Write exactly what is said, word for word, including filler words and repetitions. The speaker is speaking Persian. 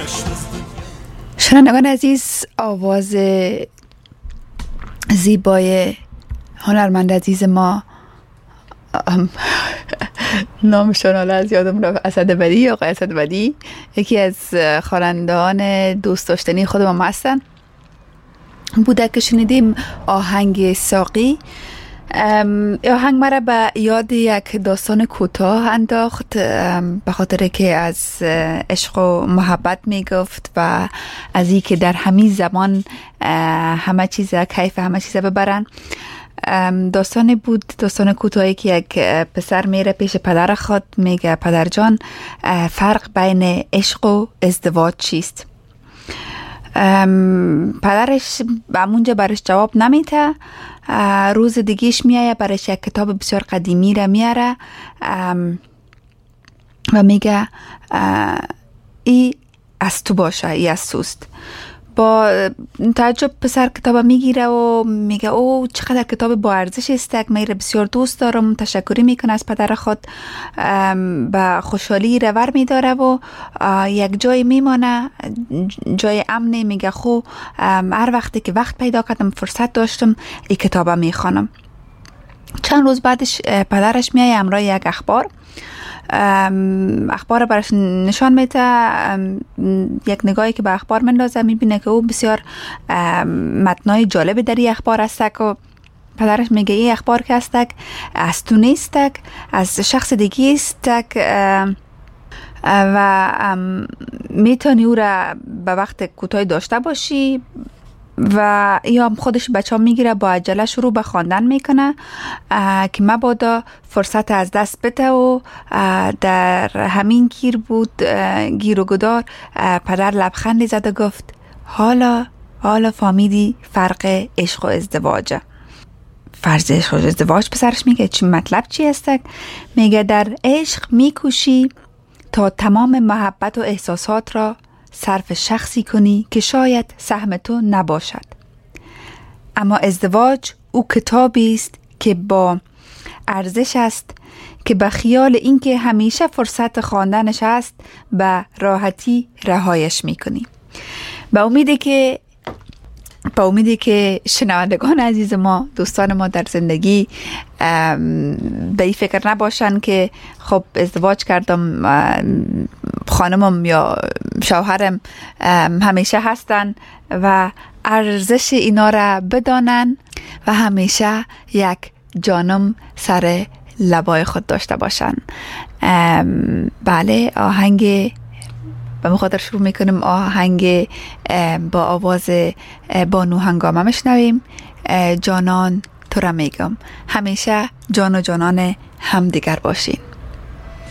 شنوندگان عزیز، آواز زیبای هنرمند عزیز ما، نامشون حالا از یادم رفت، اسدبدی یا آقای اسدبدی، یکی از خوانندگان دوست داشتنی خود ما هستن. بوده که شنیدیم آهنگ ساقی. آهنگ مرا به یاد یک داستان کوتاه انداخت، به خاطر که از عشق و محبت می گفت و از این که در همین زمان همه چیز کیف همه چیز ببرن. داستانی بود، داستان کوتاهی که یک پسر میره پیش پدر خود، میگه پدر جان، فرق بین عشق و ازدواج چیست؟ پدرش به اونجا برش جواب نمیده. روز دیگهش میایه، برش یک کتاب بسیار قدیمی را میاره و میگه ای از تو باشه، ای از توست. با تعجب پسر کتاب میگیره و میگه او چقدر کتاب با ارزش است، من بسیار دوست دارم. تشکری میکنه از پدر خود، با خوشحالی رور میداره و یک جای میمانه، جای امنی. میگه خو هر وقتی که وقت پیدا کردم، فرصت داشتم، این کتاب میخوانم. چند روز بعدش پدرش میایه همراه یک اخبار اخبار برش نشان میده. یک نگاهی که به اخبار مندازه، میبینه که او بسیار متنای جالب در این اخبار است و پدرش میگه این اخبار که است از تو نیست، از شخص دیگه است و میتونی او را به وقت کوتاه داشته باشی. و یا خودش بچه ها میگیره، با عجله شروع به خواندن میکنه که مبادا فرصت از دست بده و در همین گیر بود، گیر و گدار. پدر لبخندی زد و گفت حالا حالا فهمیدی فرق عشق و ازدواجه. فرض عشق و ازدواج پسرش میگه چی مطلب چی است؟ میگه در عشق میکوشی تا تمام محبت و احساسات را صرف شخصی کنی که شاید سهم تو نباشد، اما ازدواج او کتابی است که با ارزش است که به خیال اینکه همیشه فرصت خواندنش است به راحتی رهایش میکنی. با امیدی که با امیدی که شنوندگان عزیز ما، دوستان ما در زندگی به این فکر نباشن که خب ازدواج کردم، خانمم یا شوهرم همیشه هستن و ارزش اینا را بدانن و همیشه یک جانم سر لبای خود داشته باشن. بله، آهنگ به مخاطر شروع میکنیم. آهنگ با آواز بانو هنگامه میشنویم. جانان تو را میگم، همیشه جان و جانان همدیگر باشین.